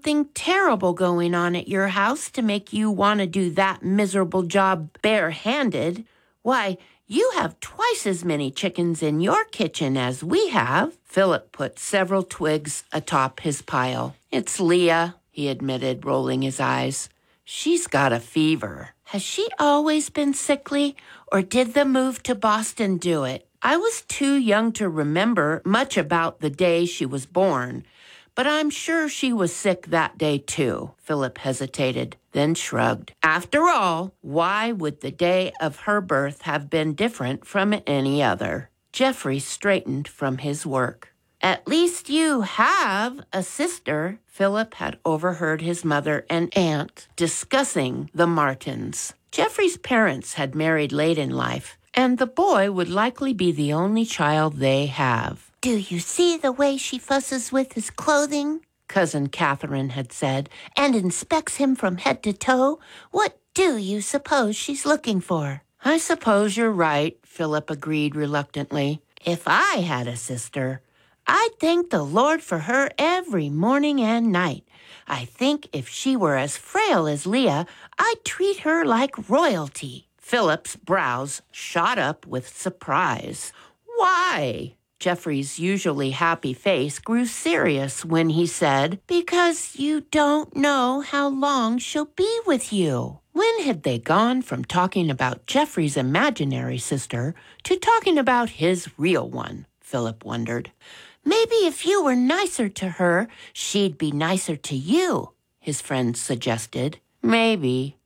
something terrible going on at your house to make you want to do that miserable job barehanded. Why, you have twice as many chickens in your kitchen as we have." Philip put several twigs atop his pile. "It's Leah," he admitted, rolling his eyes. "She's got a fever." "Has she always been sickly, or did the move to Boston do it? I was too young to remember much about the day she was born, but I'm sure she was sick that day too." Philip hesitated, then shrugged. After all, why would the day of her birth have been different from any other? Jeffrey straightened from his work. "At least you have a sister." Philip had overheard his mother and aunt discussing the Martins. Jeffrey's parents had married late in life, and the boy would likely be the only child they have. "Do you see the way she fusses with his clothing?" Cousin Catherine had said, "and inspects him from head to toe? What do you suppose she's looking for?" "I suppose you're right," Philip agreed reluctantly. "If I had a sister, I'd thank the Lord for her every morning and night. I think if she were as frail as Leah, I'd treat her like royalty." Philip's brows shot up with surprise. "Why?" Jeffrey's usually happy face grew serious when he said, "Because you don't know how long she'll be with you." When had they gone from talking about Jeffrey's imaginary sister to talking about his real one? Philip wondered. "Maybe if you were nicer to her, she'd be nicer to you," his friend suggested. Maybe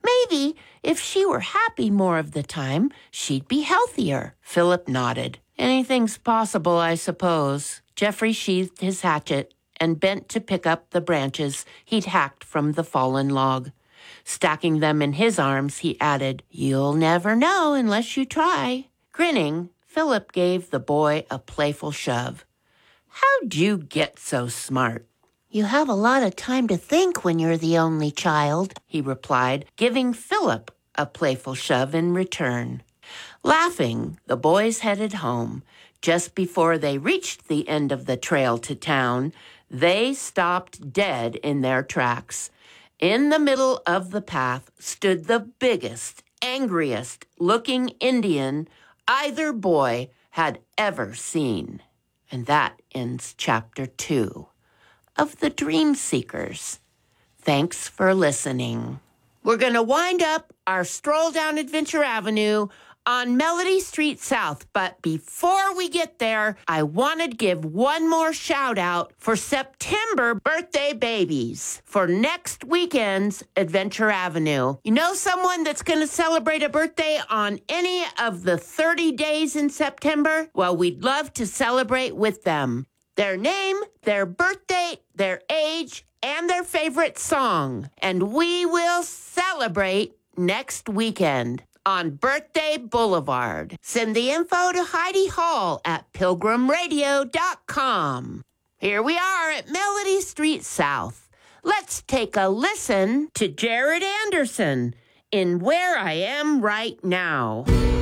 if she were happy more of the time, she'd be healthier." Philip nodded. "Anything's possible, I suppose." Jeffrey sheathed his hatchet and bent to pick up the branches he'd hacked from the fallen log. Stacking them in his arms, he added, "You'll never know unless you try." Grinning, Philip gave the boy a playful shove. "How'd you get so smart?" "You have a lot of time to think when you're the only child," he replied, giving Philip a playful shove in return. Laughing, the boys headed home. Just before they reached the end of the trail to town, they stopped dead in their tracks. In the middle of the path stood the biggest, angriest-looking Indian either boy had ever seen. And that ends Chapter 2 of The Dream Seekers. Thanks for listening. We're going to wind up our stroll down Adventure Avenue on Melody Street South, but before we get there, I want to give one more shout out for September birthday babies for next weekend's Adventure Avenue. You know someone that's going to celebrate a birthday on any of the 30 days in September? Well, we'd love to celebrate with them. Their name, their birthday, their age, and their favorite song. And we will celebrate next weekend on Birthday Boulevard. Send the info to Heidi Hall at pilgrimradio.com. Here we are at Melody Street South. Let's take a listen to Jared Anderson in Where I Am Right Now.